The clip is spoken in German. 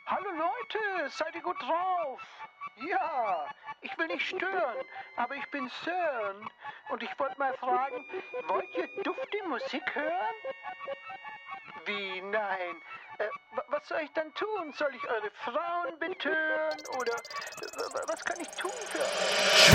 Hallo Leute, seid ihr gut drauf? Ja, ich will nicht stören, aber ich bin CERN und ich wollte mal fragen, wollt ihr dufte Musik hören? Wie, nein? Was soll ich dann tun? Soll ich eure Frauen betören oder was kann ich tun für euch?